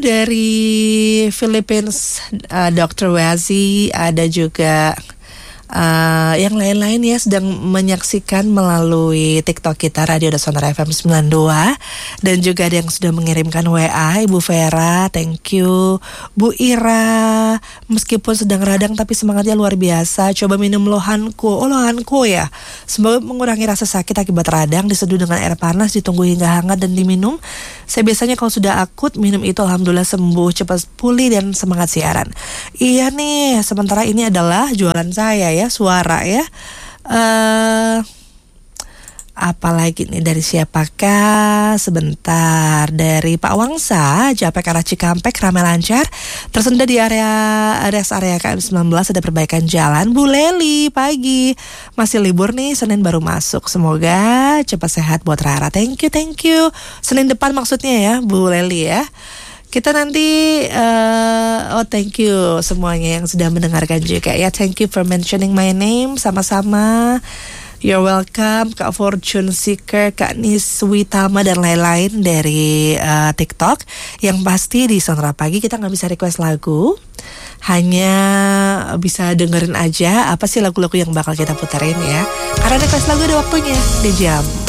dari Philippines, Dr. Wazi, ada juga yang lain-lain ya sedang menyaksikan melalui TikTok kita Radio Sonora FM 92, dan juga ada yang sudah mengirimkan WA. Ibu Vera, thank you. Bu Ira, meskipun sedang radang tapi semangatnya luar biasa. Coba minum lohanko. Oh, lohanko ya. Semoga mengurangi rasa sakit akibat radang. Diseduh dengan air panas, ditunggu hingga hangat dan diminum. Saya biasanya kalau sudah akut minum itu alhamdulillah sembuh, cepat pulih dan semangat siaran. Iya nih, sementara ini adalah jualan saya ya, suara ya. Apalagi nih dari siapakah? Sebentar, dari Pak Wangsa, Japek arah Cikampek ramai lancar. Tersendat di rest area KM19 ada perbaikan jalan. Bu Leli, pagi. Masih libur nih, Senin baru masuk. Semoga cepat sehat buat Rara. Thank you. Senin depan maksudnya ya, Bu Leli ya. Kita nanti, thank you semuanya yang sudah mendengarkan juga ya. Thank you for mentioning my name, sama-sama. You're welcome, Kak Fortune Seeker, Kak Niswitama, dan lain-lain dari TikTok. Yang pasti di Sonora Pagi kita gak bisa request lagu, hanya bisa dengerin aja apa sih lagu-lagu yang bakal kita puterin ya. Karena request lagu ada waktunya di jam